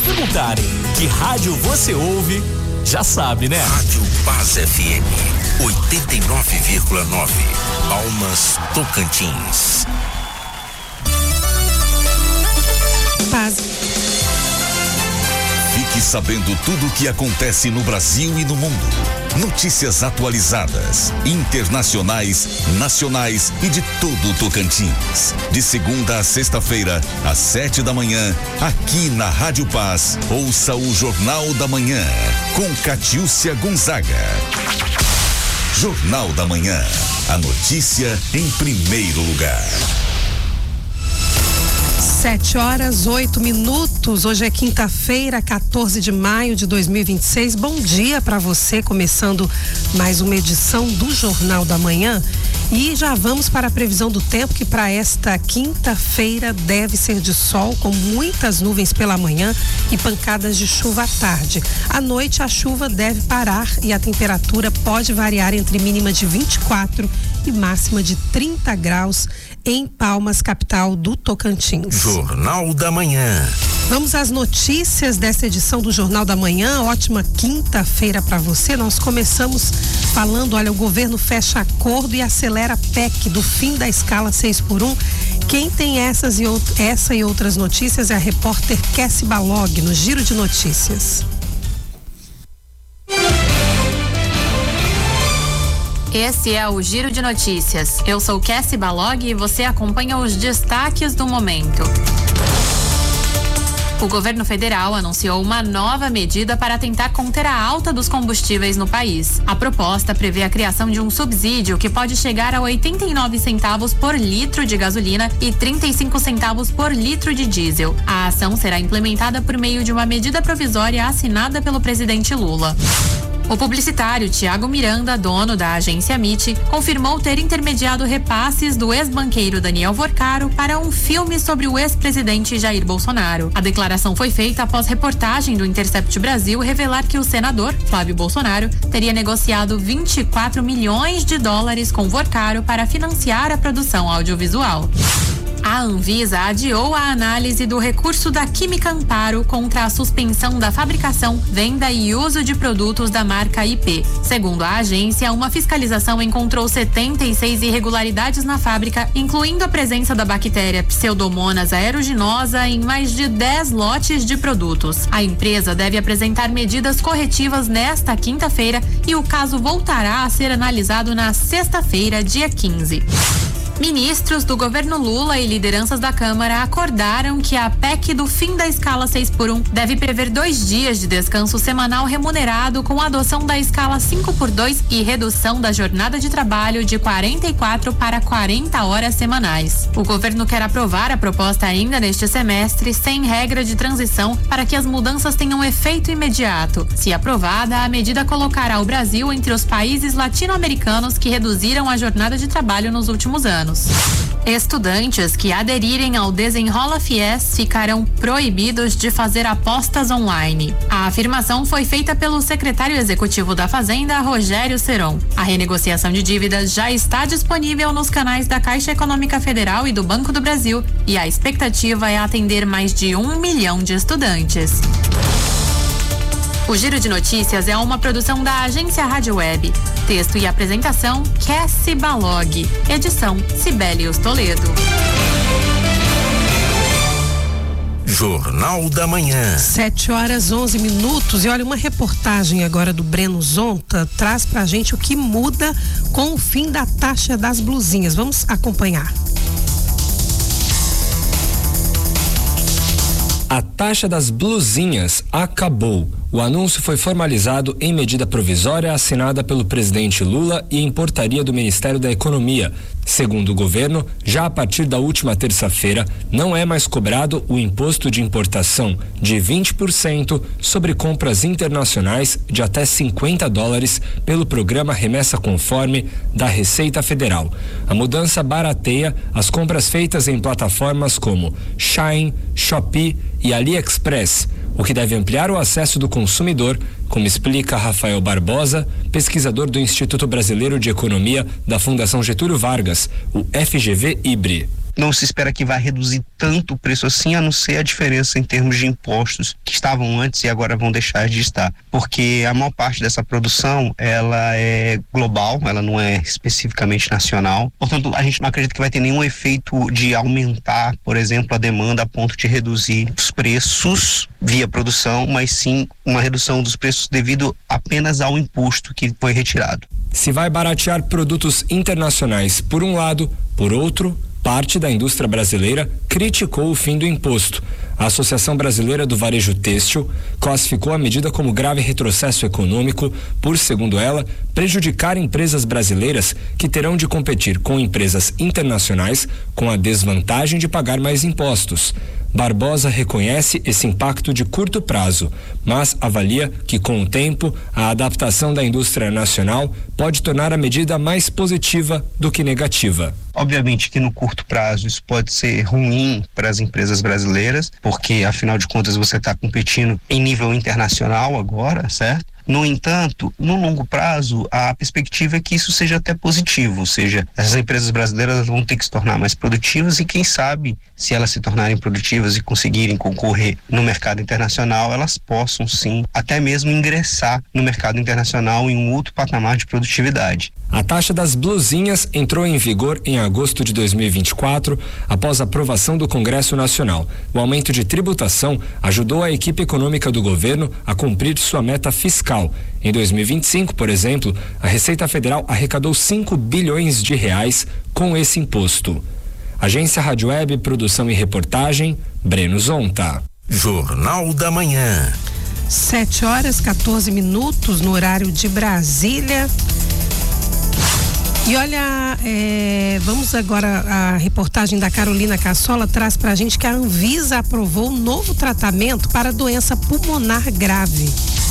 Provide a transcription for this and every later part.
perguntarem que rádio você ouve, já sabe, né? Rádio Paz FM 89,9, Palmas, Tocantins. Paz. Fique sabendo tudo o que acontece no Brasil e no mundo. Notícias atualizadas, internacionais, nacionais e de todo o Tocantins. De segunda a sexta-feira, às 7 da manhã, aqui na Rádio Paz, ouça o Jornal da Manhã, com Catiúcia Gonzaga. Jornal da Manhã, a notícia em primeiro lugar. 7h08. Hoje é quinta-feira, 14 de maio de 2026. Bom dia para você, começando mais uma edição do Jornal da Manhã. E já vamos para a previsão do tempo, que para esta quinta-feira deve ser de sol, com muitas nuvens pela manhã e pancadas de chuva à tarde. À noite a chuva deve parar e a temperatura pode variar entre mínima de 24 e máxima de 30 graus em Palmas, capital do Tocantins. Jornal da Manhã. Vamos às notícias dessa edição do Jornal da Manhã. Ótima quinta-feira para você. Nós começamos falando, olha, o governo fecha acordo e acelera a PEC do fim da escala 6x1. Quem tem essa e outras notícias é a repórter Kessi Balog, no Giro de Notícias. Esse é o Giro de Notícias. Eu sou Kessi Balog e você acompanha os destaques do momento. O governo federal anunciou uma nova medida para tentar conter a alta dos combustíveis no país. A proposta prevê a criação de um subsídio que pode chegar a 89 centavos por litro de gasolina e 35 centavos por litro de diesel. A ação será implementada por meio de uma medida provisória assinada pelo presidente Lula. O publicitário Tiago Miranda, dono da agência MIT, confirmou ter intermediado repasses do ex-banqueiro Daniel Vorcaro para um filme sobre o ex-presidente Jair Bolsonaro. A declaração foi feita após reportagem do Intercept Brasil revelar que o senador, Flávio Bolsonaro, teria negociado 24 milhões de dólares com Vorcaro para financiar a produção audiovisual. A Anvisa adiou a análise do recurso da Química Amparo contra a suspensão da fabricação, venda e uso de produtos da marca IP. Segundo a agência, uma fiscalização encontrou 76 irregularidades na fábrica, incluindo a presença da bactéria Pseudomonas aeruginosa em mais de 10 lotes de produtos. A empresa deve apresentar medidas corretivas nesta quinta-feira e o caso voltará a ser analisado na sexta-feira, dia 15. Ministros do governo Lula e lideranças da Câmara acordaram que a PEC do fim da escala 6x1 deve prever 2 dias de descanso semanal remunerado, com a adoção da escala 5x2 e redução da jornada de trabalho de 44 para 40 horas semanais. O governo quer aprovar a proposta ainda neste semestre, sem regra de transição, para que as mudanças tenham efeito imediato. Se aprovada, a medida colocará o Brasil entre os países latino-americanos que reduziram a jornada de trabalho nos últimos anos. Estudantes que aderirem ao Desenrola Fies ficarão proibidos de fazer apostas online. A afirmação foi feita pelo secretário executivo da Fazenda, Rogério Seron. A renegociação de dívidas já está disponível nos canais da Caixa Econômica Federal e do Banco do Brasil, e a expectativa é atender mais de 1 milhão de estudantes. O Giro de Notícias é uma produção da Agência Rádio Web. Texto e apresentação, Kessi Balog. Edição, Sibelius Toledo. Jornal da Manhã. 7h11. E olha, uma reportagem agora do Breno Zonta traz pra gente o que muda com o fim da taxa das blusinhas. Vamos acompanhar. A taxa das blusinhas acabou. O anúncio foi formalizado em medida provisória assinada pelo presidente Lula e em portaria do Ministério da Economia. Segundo o governo, já a partir da última terça-feira, não é mais cobrado o imposto de importação de 20% sobre compras internacionais de até $50 pelo programa Remessa Conforme da Receita Federal. A mudança barateia as compras feitas em plataformas como Shein, Shopee e AliExpress, o que deve ampliar o acesso do consumidor, como explica Rafael Barbosa, pesquisador do Instituto Brasileiro de Economia da Fundação Getúlio Vargas, o FGV-IBRE. não se espera que vai reduzir tanto o preço assim, a não ser a diferença em termos de impostos que estavam antes e agora vão deixar de estar, porque a maior parte dessa produção, ela é global, ela não é especificamente nacional, portanto a gente não acredita que vai ter nenhum efeito de aumentar, por exemplo, a demanda a ponto de reduzir os preços via produção, mas sim uma redução dos preços devido apenas ao imposto que foi retirado. Se vai baratear produtos internacionais por um lado, por outro, parte da indústria brasileira criticou o fim do imposto. A Associação Brasileira do Varejo Têxtil classificou a medida como grave retrocesso econômico por, segundo ela, prejudicar empresas brasileiras que terão de competir com empresas internacionais com a desvantagem de pagar mais impostos. Barbosa reconhece esse impacto de curto prazo, mas avalia que, com o tempo, a adaptação da indústria nacional pode tornar a medida mais positiva do que negativa. Obviamente que no curto prazo isso pode ser ruim para as empresas brasileiras, porque afinal de contas você está competindo em nível internacional agora, certo? No entanto, no longo prazo, a perspectiva é que isso seja até positivo, ou seja, essas empresas brasileiras vão ter que se tornar mais produtivas e quem sabe, se elas se tornarem produtivas e conseguirem concorrer no mercado internacional, elas possam sim, até mesmo ingressar no mercado internacional em um outro patamar de produtividade. A taxa das blusinhas entrou em vigor em agosto de 2024, após a aprovação do Congresso Nacional. O aumento de tributação ajudou a equipe econômica do governo a cumprir sua meta fiscal. Em 2025, por exemplo, a Receita Federal arrecadou 5 bilhões de reais com esse imposto. Agência Rádio Web, produção e reportagem, Breno Zonta. Jornal da Manhã. 7h14 no horário de Brasília. E olha, vamos agora, a reportagem da Carolina Cassola traz pra gente que a Anvisa aprovou um novo tratamento para doença pulmonar grave.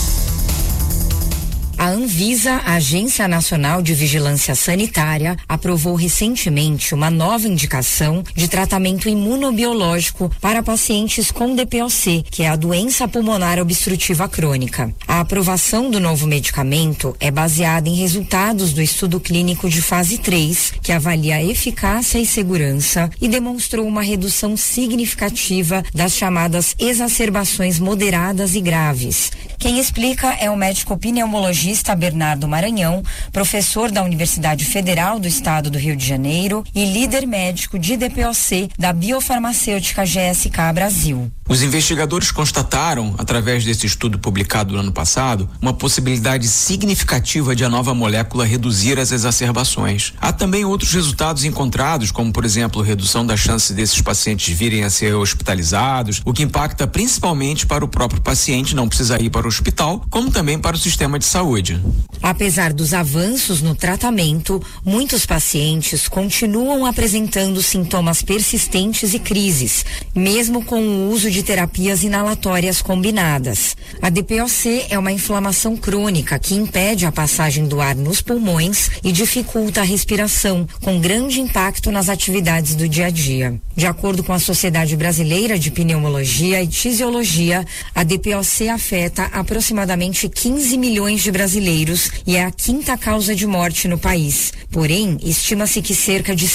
A Anvisa, a Agência Nacional de Vigilância Sanitária, aprovou recentemente uma nova indicação de tratamento imunobiológico para pacientes com DPOC, que é a doença pulmonar obstrutiva crônica. A aprovação do novo medicamento é baseada em resultados do estudo clínico de fase 3, que avalia a eficácia e segurança e demonstrou uma redução significativa das chamadas exacerbações moderadas e graves. Quem explica é o médico pneumologista Bernardo Maranhão, professor da Universidade Federal do Estado do Rio de Janeiro e líder médico de DPOC da biofarmacêutica GSK Brasil. Os investigadores constataram, através desse estudo publicado no ano passado, uma possibilidade significativa de a nova molécula reduzir as exacerbações. Há também outros resultados encontrados, como, por exemplo, redução da chance desses pacientes virem a ser hospitalizados, o que impacta principalmente para o próprio paciente não precisar ir para o hospital, como também para o sistema de saúde. Apesar dos avanços no tratamento, muitos pacientes continuam apresentando sintomas persistentes e crises, mesmo com o uso de terapias inalatórias combinadas. A DPOC é uma inflamação crônica que impede a passagem do ar nos pulmões e dificulta a respiração, com grande impacto nas atividades do dia a dia. De acordo com a Sociedade Brasileira de Pneumologia e Tisiologia, a DPOC afeta aproximadamente 15 milhões de brasileiros e é a quinta causa de morte no país. Porém, estima-se que cerca de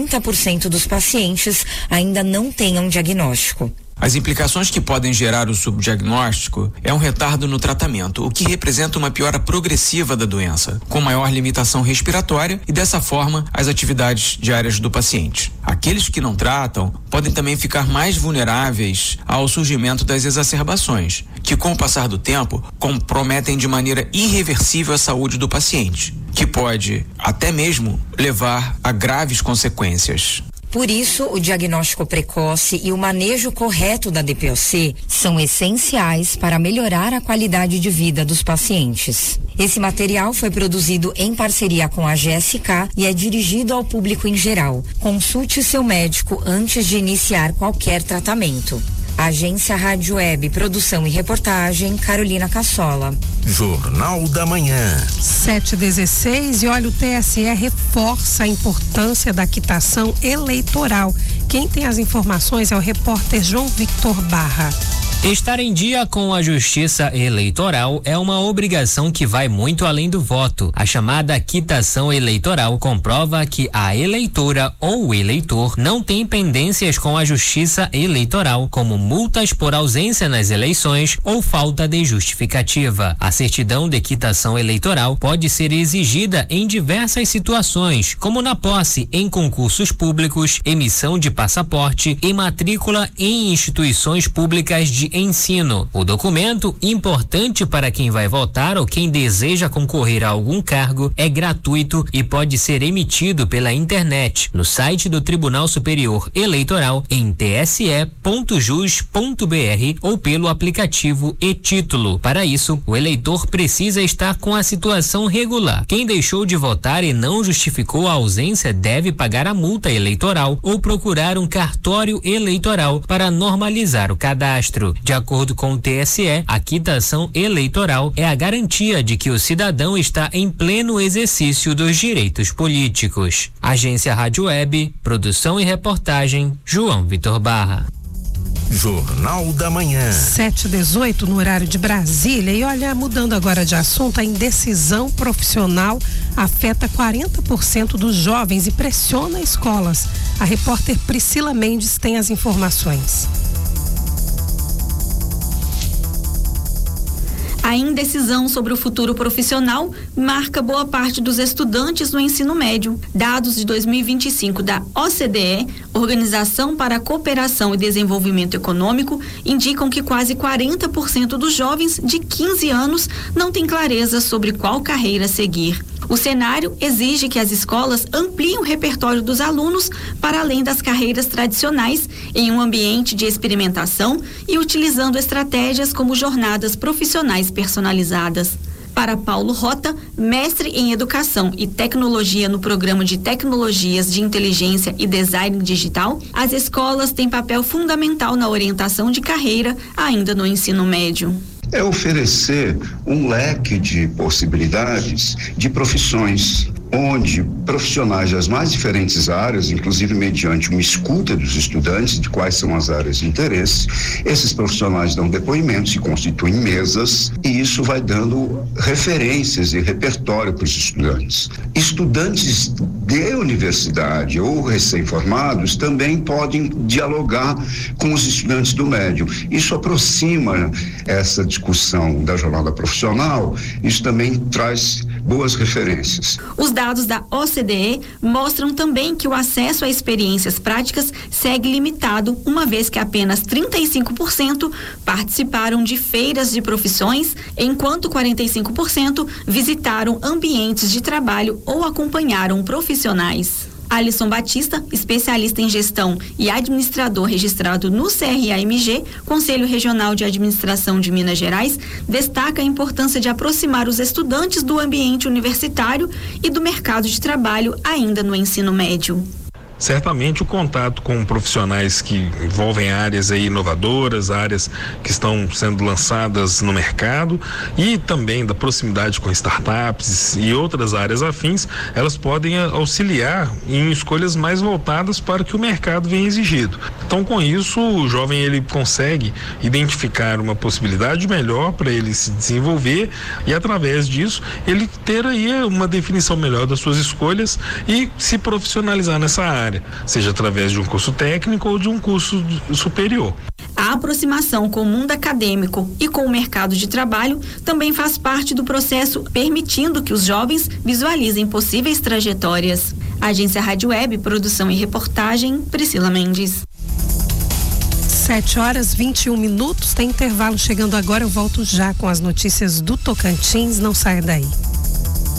70% dos pacientes ainda não tenham diagnóstico. As implicações que podem gerar o subdiagnóstico é um retardo no tratamento, o que representa uma piora progressiva da doença, com maior limitação respiratória e, dessa forma, as atividades diárias do paciente. Aqueles que não tratam podem também ficar mais vulneráveis ao surgimento das exacerbações, que, com o passar do tempo, comprometem de maneira irreversível a saúde do paciente, que pode até mesmo levar a graves consequências. Por isso, o diagnóstico precoce e o manejo correto da DPOC são essenciais para melhorar a qualidade de vida dos pacientes. Esse material foi produzido em parceria com a GSK e é dirigido ao público em geral. Consulte seu médico antes de iniciar qualquer tratamento. Agência Rádio Web, produção e reportagem, Carolina Cassola. Jornal da Manhã. 7h16 e olha, o TSE reforça a importância da quitação eleitoral. Quem tem as informações é o repórter João Victor Barra. Estar em dia com a justiça eleitoral é uma obrigação que vai muito além do voto. A chamada quitação eleitoral comprova que a eleitora ou o eleitor não tem pendências com a justiça eleitoral, como multas por ausência nas eleições ou falta de justificativa. A certidão de quitação eleitoral pode ser exigida em diversas situações, como na posse em concursos públicos, emissão de passaporte e matrícula em instituições públicas de ensino. O documento, importante para quem vai votar ou quem deseja concorrer a algum cargo, é gratuito e pode ser emitido pela internet, no site do Tribunal Superior Eleitoral, em tse.jus.br ou pelo aplicativo e-Título. Para isso, o eleitor precisa estar com a situação regular. Quem deixou de votar e não justificou a ausência deve pagar a multa eleitoral ou procurar um cartório eleitoral para normalizar o cadastro. De acordo com o TSE, a quitação eleitoral é a garantia de que o cidadão está em pleno exercício dos direitos políticos. Agência Rádio Web, produção e reportagem, João Vitor Barra. Jornal da Manhã. 7h18 no horário de Brasília. E olha, mudando agora de assunto, a indecisão profissional afeta 40% dos jovens e pressiona escolas. A repórter Priscila Mendes tem as informações. A indecisão sobre o futuro profissional marca boa parte dos estudantes no ensino médio. Dados de 2025 da OCDE, Organização para a Cooperação e Desenvolvimento Econômico, indicam que quase 40% dos jovens de 15 anos não têm clareza sobre qual carreira seguir. O cenário exige que as escolas ampliem o repertório dos alunos para além das carreiras tradicionais, em um ambiente de experimentação e utilizando estratégias como jornadas profissionais personalizadas. Para Paulo Rota, mestre em Educação e Tecnologia no Programa de Tecnologias de Inteligência e Design Digital, as escolas têm papel fundamental na orientação de carreira ainda no ensino médio. É oferecer um leque de possibilidades de profissões, onde profissionais das mais diferentes áreas, inclusive mediante uma escuta dos estudantes de quais são as áreas de interesse, esses profissionais dão depoimentos e constituem mesas, e isso vai dando referências e repertório para os estudantes. Estudantes de universidade ou recém-formados também podem dialogar com os estudantes do médio. Isso aproxima essa discussão da jornada profissional, isso também traz boas referências. Os dados da OCDE mostram também que o acesso a experiências práticas segue limitado, uma vez que apenas 35% participaram de feiras de profissões, enquanto 45% visitaram ambientes de trabalho ou acompanharam profissionais. Alisson Batista, especialista em gestão e administrador registrado no CRAMG, Conselho Regional de Administração de Minas Gerais, destaca a importância de aproximar os estudantes do ambiente universitário e do mercado de trabalho ainda no ensino médio. Certamente o contato com profissionais que envolvem áreas aí inovadoras, áreas que estão sendo lançadas no mercado, e também da proximidade com startups e outras áreas afins, elas podem auxiliar em escolhas mais voltadas para o que o mercado vem exigindo. Então, com isso, o jovem ele consegue identificar uma possibilidade melhor para ele se desenvolver e, através disso, ele ter aí uma definição melhor das suas escolhas e se profissionalizar nessa área, seja através de um curso técnico ou de um curso superior. A aproximação com o mundo acadêmico e com o mercado de trabalho também faz parte do processo, permitindo que os jovens visualizem possíveis trajetórias. Agência Rádio Web, produção e reportagem, Priscila Mendes. 7h21, tem intervalo chegando agora, eu volto já com as notícias do Tocantins, não saia daí.